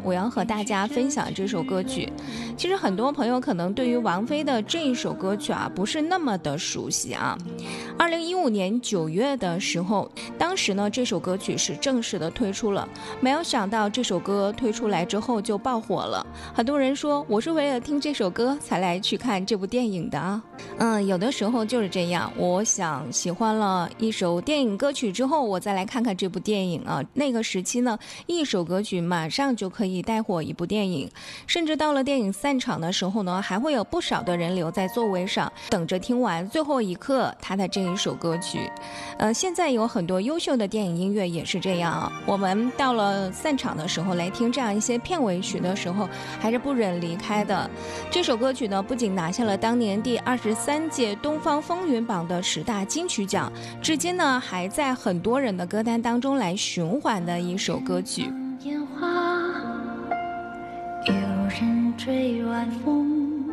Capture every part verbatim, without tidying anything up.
我要和大家分享这首歌曲。其实很多朋友可能对于王菲的这一首歌曲啊不是那么的熟悉啊。二零一五年九月的时候，当时呢这首歌曲是正式的推出了，没有想到这首歌推出来之后就爆火了。很多人说我是为了听这首歌才来去看这部电影的啊。嗯，有的时候就是这样，我想喜欢了一首电影歌曲之后，我再来看看这部电影啊。那个时期呢，一首歌曲马上就可以带火一部电影，甚至到了电影散场的时候呢，还会有不少的人留在座位上，等着听完最后一刻他的这一首歌曲。呃，现在有很多优秀的电影音乐也是这样啊，我们到了散场的时候来听这样一些片尾曲的时候，还是不忍离开的。这首歌曲呢，不仅拿下了当年第二十三届东方风云榜的十大金曲奖，至今呢还在很多人的歌单当中来循环的一首歌曲。 烟花，有人追晚风，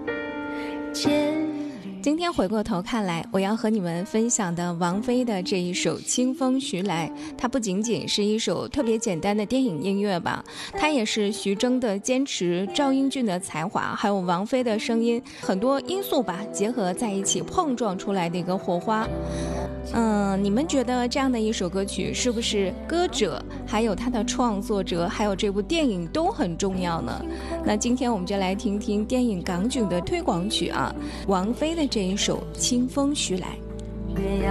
今天回过头看来，我要和你们分享的王菲的这一首《清风徐来》，它不仅仅是一首特别简单的电影音乐吧，它也是徐峥的坚持、赵英俊的才华，还有王菲的声音，很多因素吧结合在一起碰撞出来的一个火花。嗯，你们觉得这样的一首歌曲是不是歌者还有他的创作者还有这部电影都很重要呢？那今天我们就来听听电影港囧的推广曲啊，王菲的这一首《清风徐来》。